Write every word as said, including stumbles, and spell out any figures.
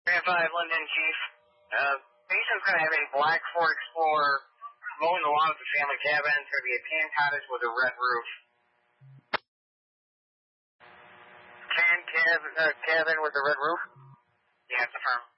Grand five, London, Chief. Uh, Mason's going to have a black Ford Explorer mowing the lawn at the family cabin. It's going to be a tan cottage with a red roof. Tan cab, uh, cabin with a red roof? Yeah, it's a firm.